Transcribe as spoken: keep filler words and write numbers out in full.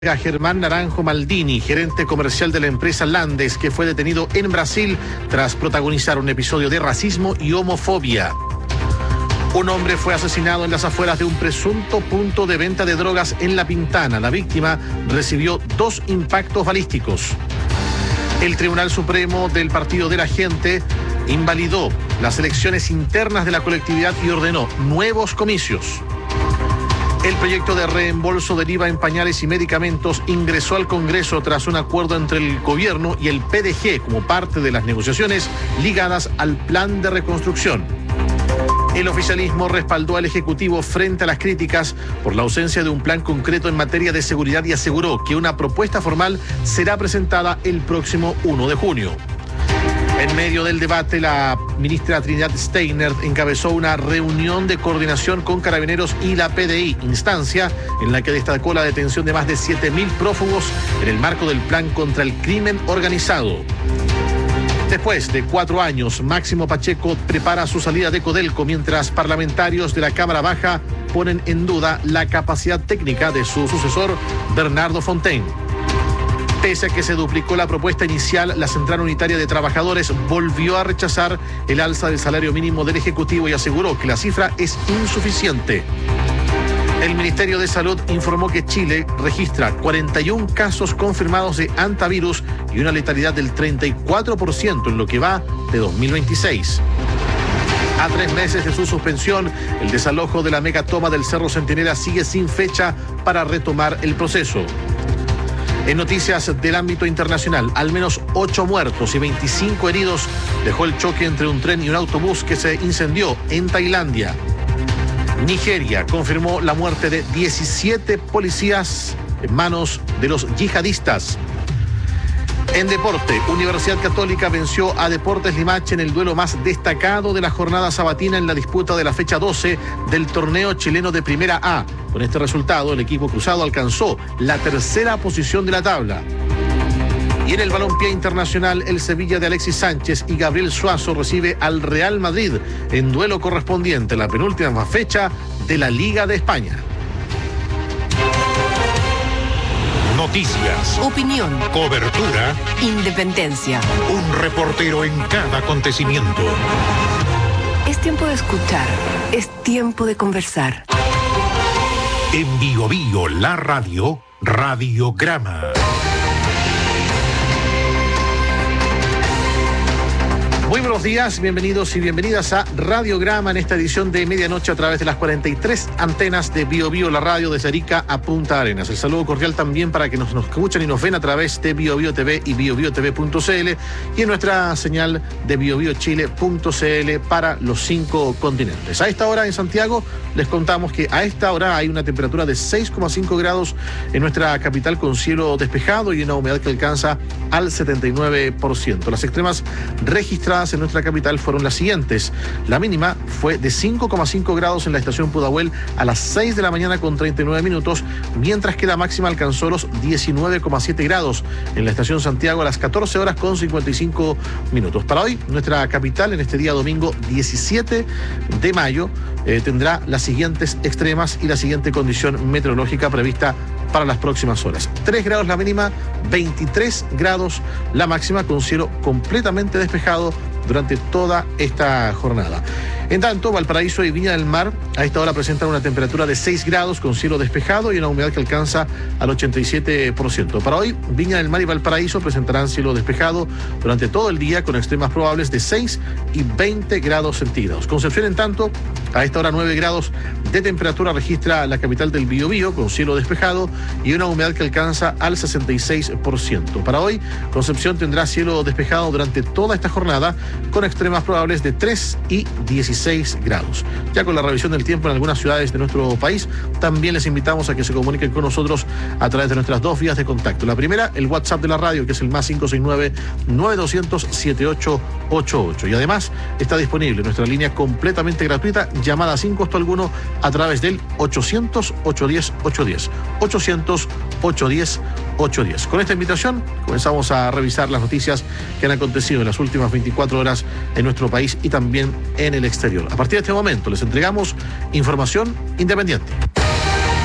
A Germán Naranjo Maldini, gerente comercial de la empresa Landes, que fue detenido en Brasil tras protagonizar un episodio de racismo y homofobia. Un hombre fue asesinado en las afueras de un presunto punto de venta de drogas en La Pintana. La víctima recibió dos impactos balísticos. El Tribunal Supremo del Partido de la Gente invalidó las elecciones internas de la colectividad y ordenó nuevos comicios. El proyecto de reembolso del I V A en pañales y medicamentos ingresó al Congreso tras un acuerdo entre el gobierno y el P D G como parte de las negociaciones ligadas al plan de reconstrucción. El oficialismo respaldó al Ejecutivo frente a las críticas por la ausencia de un plan concreto en materia de seguridad y aseguró que una propuesta formal será presentada el próximo uno de junio. En medio del debate, la ministra Trinidad Steiner encabezó una reunión de coordinación con Carabineros y la P D I, instancia en la que destacó la detención de más de siete mil prófugos en el marco del plan contra el crimen organizado. Después de cuatro años, Máximo Pacheco prepara su salida de Codelco, mientras parlamentarios de la Cámara Baja ponen en duda la capacidad técnica de su sucesor, Bernardo Fontaine. Pese a que se duplicó la propuesta inicial, la Central Unitaria de Trabajadores volvió a rechazar el alza del salario mínimo del Ejecutivo y aseguró que la cifra es insuficiente. El Ministerio de Salud informó que Chile registra cuarenta y un casos confirmados de hantavirus y una letalidad del treinta y cuatro por ciento en lo que va de dos mil veintiséis. A tres meses de su suspensión, el desalojo de la megatoma del Cerro Centinela sigue sin fecha para retomar el proceso. En noticias del ámbito internacional, al menos ocho muertos y veinticinco heridos dejó el choque entre un tren y un autobús que se incendió en Tailandia. Nigeria confirmó la muerte de diecisiete policías en manos de los yihadistas. En deporte, Universidad Católica venció a Deportes Limache en el duelo más destacado de la jornada sabatina en la disputa de la fecha doce del torneo chileno de Primera A. Con este resultado, el equipo cruzado alcanzó la tercera posición de la tabla. Y en el balompié internacional, el Sevilla de Alexis Sánchez y Gabriel Suazo recibe al Real Madrid en duelo correspondiente a la penúltima fecha de la Liga de España. Noticias, opinión, cobertura, independencia. Un reportero en cada acontecimiento. Es tiempo de escuchar, es tiempo de conversar. En Bio Bio, la radio, Radiograma. Muy buenos días, bienvenidos y bienvenidas a Radiograma en esta edición de medianoche a través de las cuarenta y tres antenas de Bio Bio, la radio desde Arica a Punta Arenas. El saludo cordial también para que nos, nos escuchen y nos ven a través de Bio Bio T V y bio bio t v punto c l y en nuestra señal de bio bio chile punto c l para los cinco continentes. A esta hora en Santiago les contamos que a esta hora hay una temperatura de seis coma cinco grados en nuestra capital con cielo despejado y una humedad que alcanza al setenta y nueve por ciento. Las extremas registradas en nuestra capital fueron las siguientes. La mínima fue de cinco coma cinco grados en la estación Pudahuel a las seis de la mañana con treinta y nueve minutos, mientras que la máxima alcanzó los diecinueve coma siete grados en la estación Santiago a las catorce horas con cincuenta y cinco minutos. Para hoy, nuestra capital en este día domingo diecisiete de mayo eh, tendrá las siguientes extremas y la siguiente condición meteorológica prevista para las próximas horas. tres grados la mínima, veintitrés grados la máxima con cielo completamente despejado durante toda esta jornada. En tanto, Valparaíso y Viña del Mar a esta hora presentan una temperatura de seis grados con cielo despejado y una humedad que alcanza al ochenta y siete por ciento. Para hoy, Viña del Mar y Valparaíso presentarán cielo despejado durante todo el día con extremas probables de seis y veinte grados centígrados. Concepción, en tanto, a esta hora nueve grados de temperatura registra la capital del Biobío con cielo despejado y una humedad que alcanza al sesenta y seis por ciento. Para hoy, Concepción tendrá cielo despejado durante toda esta jornada con extremas probables de tres y dieciséis grados. Ya con la revisión del tiempo en algunas ciudades de nuestro país, también les invitamos a que se comuniquen con nosotros a través de nuestras dos vías de contacto. La primera, el WhatsApp de la radio, que es el más cinco seis nueve, nueve dos cero cero, siete ocho ocho ocho. Y además está disponible nuestra línea completamente gratuita, llamada sin costo alguno a través del ochocientos, ochocientos diez, ochocientos diez. ochocientos, ochocientos diez, ochocientos diez. Con esta invitación comenzamos a revisar las noticias que han acontecido en las últimas veinticuatro horas en nuestro país y también en el exterior. A partir de este momento les entregamos información independiente.